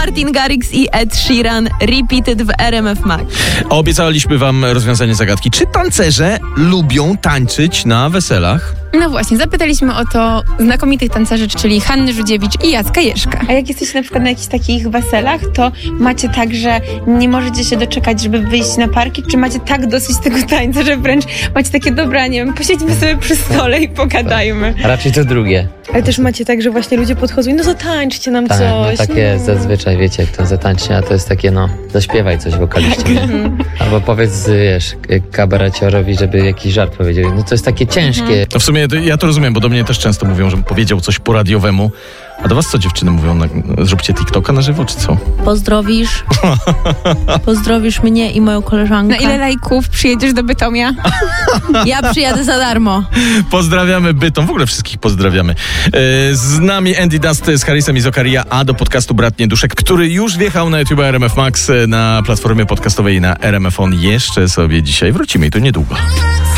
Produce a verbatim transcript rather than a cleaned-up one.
Martin Garrix i Ed Sheeran Repeated w R M F Max. Obiecaliśmy wam rozwiązanie zagadki. Czy tancerze lubią tańczyć na weselach? No właśnie, zapytaliśmy o to znakomitych tancerzy, czyli Hanny Żudziewicz i Jacka Jeżka. A jak jesteście na przykład na jakichś takich weselach, to macie tak, że nie możecie się doczekać, żeby wyjść na parkiet, czy macie tak dosyć tego tańca, że wręcz macie takie, dobra, nie wiem, posiedźmy sobie przy stole i pogadajmy. Raczej to drugie. Ale też macie tak, że właśnie ludzie podchodzą i no zatańczcie nam Tak, no coś. takie no. zazwyczaj, wiecie, jak to zatańcznie, a to jest takie, no, zaśpiewaj coś wokaliście, nie? Albo powiedz, wiesz, kabareciorowi, żeby jakiś żart powiedział. No to jest takie ciężkie. No w sumie to, ja to rozumiem, bo do mnie też często mówią, że powiedział coś po radiowemu. A do was co dziewczyny mówią? Na, zróbcie TikToka na żywo, czy co? Pozdrowisz. Pozdrowisz mnie i moją koleżankę. Na ile lajków przyjedziesz do Bytomia? Ja przyjadę za darmo. Pozdrawiamy Bytom, w ogóle wszystkich pozdrawiamy. E, z nami Andy Dust z Harrisem i Zokaria, a do podcastu Bratnie Duszek, który już wjechał na YouTube R M F Max, na platformie podcastowej na R M F On. Jeszcze sobie dzisiaj wrócimy i to niedługo.